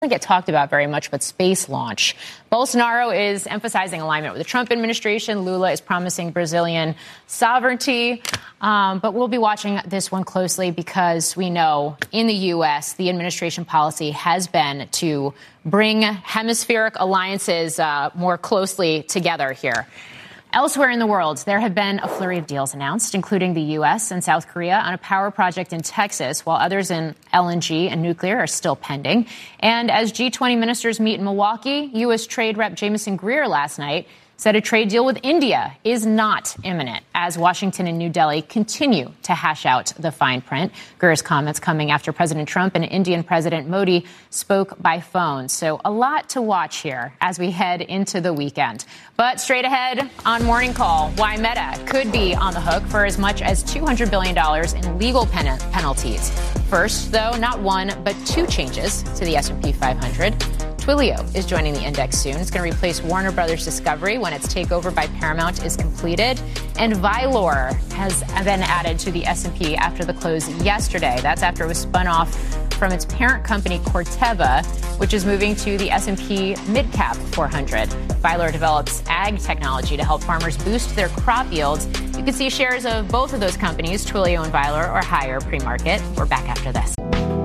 get talked about very much, but space launch. Bolsonaro is emphasizing alignment with the Trump administration. Lula is promising Brazilian sovereignty. But we'll be watching this one closely because we know in the U.S. the administration policy has been to bring hemispheric alliances more closely together here. Elsewhere in the world, there have been a flurry of deals announced, including the U.S. and South Korea on a power project in Texas, while others in LNG and nuclear are still pending. And as G20 ministers meet in Milwaukee, U.S. Trade Rep Jamieson Greer last night said a trade deal with India is not imminent as Washington and New Delhi continue to hash out the fine print. Greer's comments coming after President Trump and Indian President Modi spoke by phone. So a lot to watch here as we head into the weekend. But straight ahead on Morning Call, why Meta could be on the hook for as much as $200 billion in legal penalties. First, though, not one, but two changes to the S&P 500. Twilio is joining the index soon. It's going to replace Warner Brothers Discovery when its takeover by Paramount is completed. And Vylor has been added to the S&P after the close yesterday. That's after it was spun off from its parent company Corteva, which is moving to the S&P Midcap 400. Vylor develops ag technology to help farmers boost their crop yields. You can see shares of both of those companies, Twilio and Vylor, are higher pre-market. We're back after this.